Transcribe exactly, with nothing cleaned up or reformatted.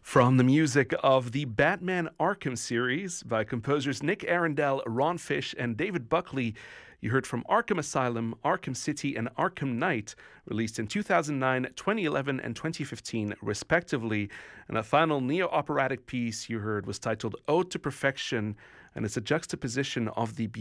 From the music of the Batman Arkham series by composers Nick Arundel, Ron Fish, and David Buckley, you heard from Arkham Asylum, Arkham City, and Arkham Knight, released in two thousand nine, twenty eleven, and twenty fifteen, respectively. And a final neo-operatic piece you heard was titled Ode to Perfection, and it's a juxtaposition of the